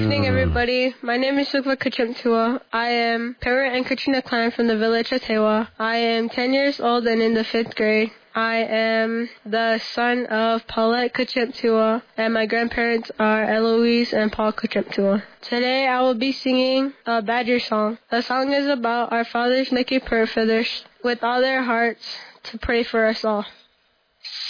evening, everybody. My name is Sukva Kachimtua. I am Parrot and Katrina Klein from the village of Tewa. I am 10 years old and in the 5th grade. I am the son of Paulette Kachimtua, and my grandparents are Eloise and Paul Kachimtua. Today I will be singing a Badger song. The song is about our fathers making prayer feathers with all their hearts to pray for us all.